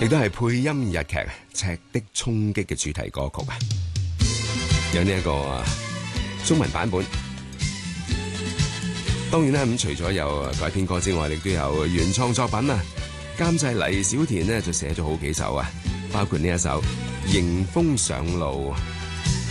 亦都係配音日劇《赤的衝擊》嘅主題歌曲啊，有呢一個中文版本。當然啦，咁除咗有改編歌之外，亦都有原創作品啊。監製黎小田呢就寫咗好幾首啊，包括呢一首《迎風上路》。